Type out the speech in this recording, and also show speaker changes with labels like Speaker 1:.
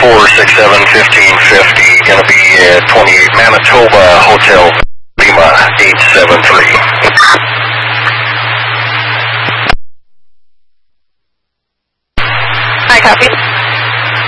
Speaker 1: 467-1550, going to be 28 Manitoba Hotel Lima 873.
Speaker 2: Hi, copy.